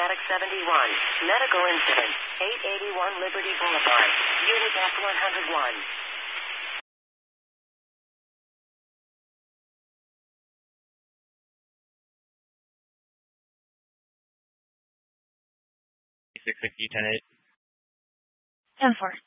Paramedic 71. Medical incident. 881 Liberty Boulevard. Unit F101. 660, 10-8. 10-4.